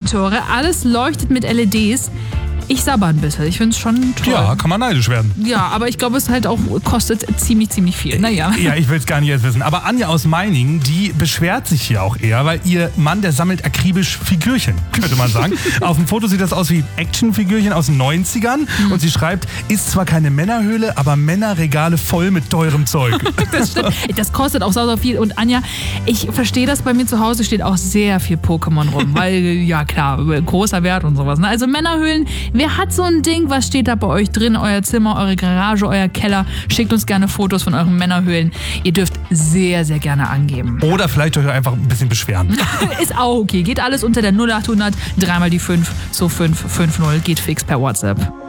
Monitore, alles leuchtet mit LEDs. Ich sabber ein bisschen. Ich finde es schon toll. Ja, kann man neidisch werden. Ja, aber ich glaube, es halt auch kostet ziemlich viel. Naja. Ja, ich will es gar nicht jetzt wissen. Aber Anja aus Meiningen, die beschwert sich hier auch eher, weil ihr Mann, der sammelt akribisch Figürchen, könnte man sagen. Auf dem Foto sieht das aus wie Actionfigürchen aus den 90ern. Und sie schreibt, ist zwar keine Männerhöhle, aber Männerregale voll mit teurem Zeug. Das stimmt. Das kostet auch sau viel. Und Anja, ich verstehe das, bei mir zu Hause steht auch sehr viel Pokémon rum. Weil, ja klar, großer Wert und sowas. Ne? Also Männerhöhlen, wer hat so ein Ding? Was steht da bei euch drin? Euer Zimmer, eure Garage, euer Keller? Schickt uns gerne Fotos von euren Männerhöhlen. Ihr dürft sehr, sehr gerne angeben. Oder vielleicht euch einfach ein bisschen beschweren. Ist auch okay. Geht alles unter der 0800 3 mal die 5 2550. Geht fix per WhatsApp.